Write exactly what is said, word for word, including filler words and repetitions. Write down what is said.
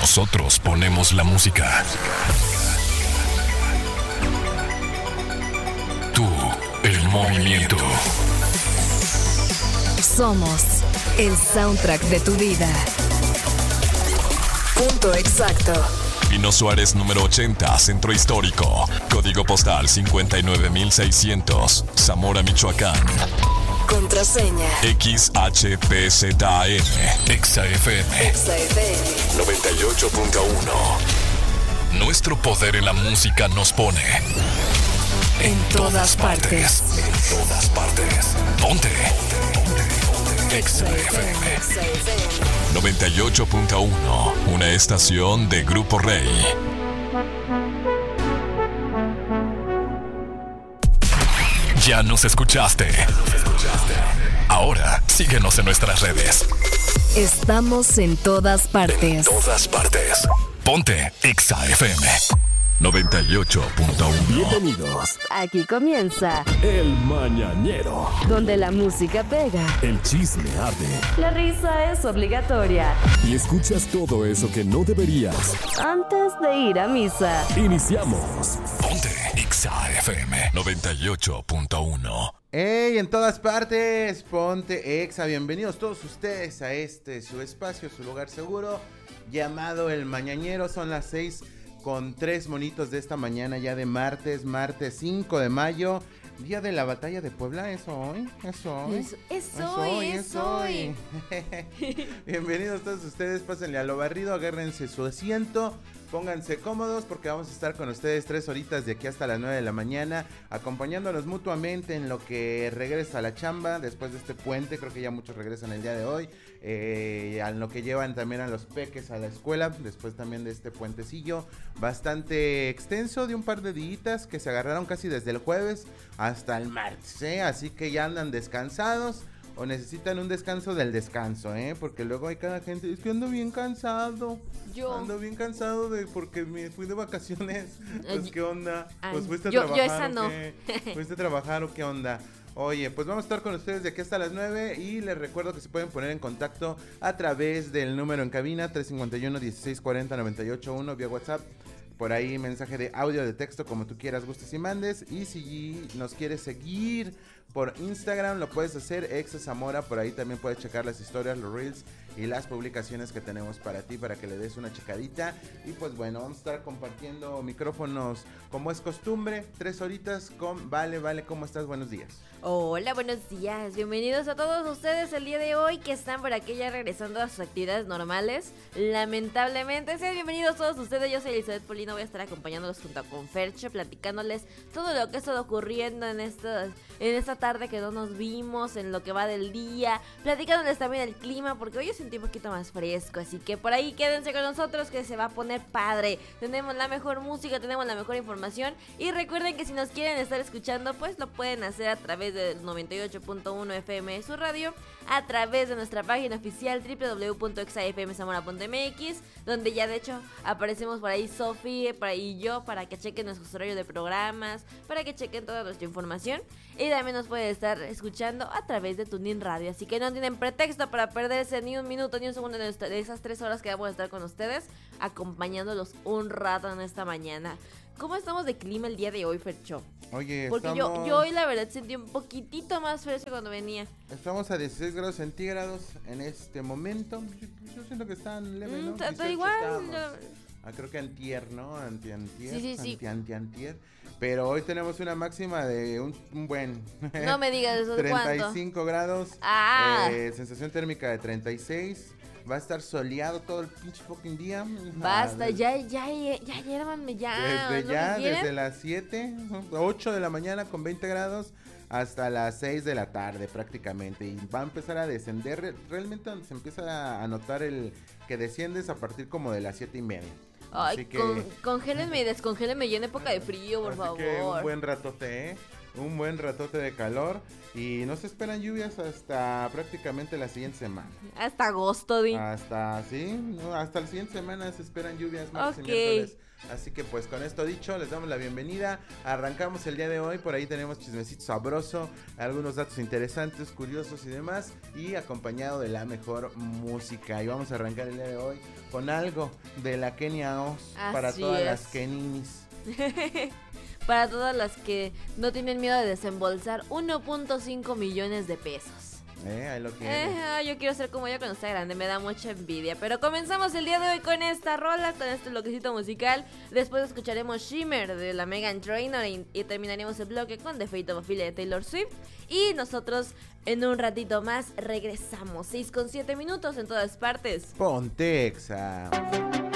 Nosotros ponemos la música. Tú, el movimiento. Somos el soundtrack de tu vida. Punto exacto. Pino Suárez número ochenta, Centro Histórico. Código postal cincuenta y nueve mil seiscientos, Zamora, Michoacán. Contraseña X H P Z A N, Exa F M Exa F M noventa y ocho punto uno. Nuestro poder en la música nos pone en, en todas, todas partes. partes. En todas partes. Ponte. Exa F M noventa y ocho punto uno, una estación de Grupo Rey. Ya nos escuchaste. Ahora síguenos en nuestras redes. Estamos en todas partes. En todas partes. Ponte Exa F M noventa y ocho punto uno. Bienvenidos. Aquí comienza El Mañanero, donde la música pega, el chisme arde, la risa es obligatoria y escuchas todo eso que no deberías antes de ir a misa. Iniciamos. Ponte Exa F M noventa y ocho punto uno. ¡Ey! En todas partes, ponte Exa. Bienvenidos todos ustedes a este, su espacio, su lugar seguro, llamado El Mañanero. Son las seis con tres monitos de esta mañana, ya de martes, martes cinco de mayo, día de la batalla de Puebla. ¿Es hoy? ¿Es hoy? Es, es, es hoy, hoy, es es hoy. Bienvenidos todos ustedes, pásenle a lo barrido, agárrense su asiento, pónganse cómodos porque vamos a estar con ustedes tres horitas de aquí hasta las nueve de la mañana, acompañándonos mutuamente en lo que regresa a la chamba después de este puente. Creo que ya muchos regresan el día de hoy, eh, a lo que llevan también a los peques a la escuela, después también de este puentecillo bastante extenso de un par de días que se agarraron casi desde el jueves hasta el martes, ¿eh? Así que ya andan descansados o necesitan un descanso del descanso, ¿eh? Porque luego hay cada gente, es que ando bien cansado. Yo. Ando bien cansado de porque me fui de vacaciones. Pues, ¿qué onda? Pues, ¿fuiste a yo, trabajar yo esa no. o qué? ¿Fuiste a trabajar o qué onda? Oye, pues vamos a estar con ustedes de aquí hasta las nueve y les recuerdo que se pueden poner en contacto a través del número en cabina tres cinco uno, dieciséis cuarenta, noventa y ocho uno vía WhatsApp. Por ahí mensaje de audio, de texto, como tú quieras, gustes y mandes. Y si nos quieres seguir por Instagram, lo puedes hacer, Exa Zamora. Por ahí también puedes checar las historias, los reels y las publicaciones que tenemos para ti, para que le des una checadita. Y pues bueno, vamos a estar compartiendo micrófonos como es costumbre, tres horitas con Vale. Vale, ¿cómo estás? Buenos días. Hola, buenos días, bienvenidos a todos ustedes el día de hoy que están por aquí ya regresando a sus actividades normales. Lamentablemente, sean bienvenidos todos ustedes, yo soy Elizabeth Polino, voy a estar acompañándolos junto con Fercho, platicándoles todo lo que ha estado ocurriendo en esta, en esta tarde que no nos vimos, en lo que va del día, platicándoles también el clima, porque hoy es un tiempo un poquito más fresco, así que por ahí quédense con nosotros que se va a poner padre. Tenemos la mejor música, tenemos la mejor información y recuerden que si nos quieren estar escuchando, pues lo pueden hacer a través del noventa y ocho punto uno F M de su radio, a través de nuestra página oficial doble u doble u doble u punto exa f m zamora punto m x, donde ya de hecho aparecemos por ahí Sofi y yo para que chequen nuestros horarios de programas, para que chequen toda nuestra información y también nos pueden estar escuchando a través de TuneIn Radio, así que no tienen pretexto para perderse ni un minuto ni un segundo de, nuestra, de esas tres horas que vamos a estar con ustedes, acompañándolos un rato en esta mañana. ¿Cómo estamos de clima el día de hoy, Fercho? Oye, Porque estamos... yo, yo hoy la verdad sentí un poquitito más fresco cuando venía. Estamos a dieciséis grados centígrados en este momento. Yo, yo siento que están leve, ¿no? Está mm, igual. No. Ah, creo que antier, ¿no? Anti, antier. Sí, sí, sí. Anti, anti, antier. Pero hoy tenemos una máxima de un, un buen... No me digas eso. treinta y cinco grados. Ah. Eh, sensación térmica de treinta y seis. Va a estar soleado todo el pinche fucking día. Basta, ah, ya, ya, ya, llévanme ya. Desde ¿no ya, desde las siete, ocho de la mañana con veinte grados hasta las seis de la tarde prácticamente. Y va a empezar a descender. Realmente se empieza a notar el que desciendes a partir como de las siete y media. Ay, así que, con, congélenme y descongélenme ya en época de frío, por así favor. Que un buen ratote, ¿eh? un buen ratote de calor y no se esperan lluvias hasta prácticamente la siguiente semana. Hasta agosto, Di. Hasta, sí, no, hasta la siguiente semana se esperan lluvias, martes Ok. y miércoles. Así que pues con esto dicho, les damos la bienvenida. Arrancamos el día de hoy, por ahí tenemos chismecito sabroso, algunos datos interesantes, curiosos y demás, y acompañado de la mejor música. Y vamos a arrancar el día de hoy con algo de la Kenia Oz para Así todas es. las Keninis. Para todas las que no tienen miedo de desembolsar uno punto cinco millones de pesos. Eh, ahí lo Eh, tienen. ah, yo quiero ser como ella cuando sea grande, me da mucha envidia. Pero comenzamos el día de hoy con esta rola, con este bloquecito musical. Después escucharemos Shimmer de la Meghan Trainor y, y terminaremos el bloque con The Fate of Ophelia de Taylor Swift. Y nosotros en un ratito más regresamos. seis con siete minutos en todas partes. Pontexa.